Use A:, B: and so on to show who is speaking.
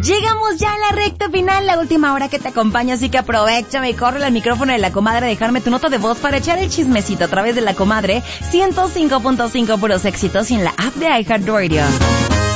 A: Llegamos ya a la recta final, la última hora que te acompaña, así que aprovechame y corre al micrófono de La Comadre a dejarme tu nota de voz para echar el chismecito a través de La Comadre 105.5 puros éxitos y en la app de iHeartRadio.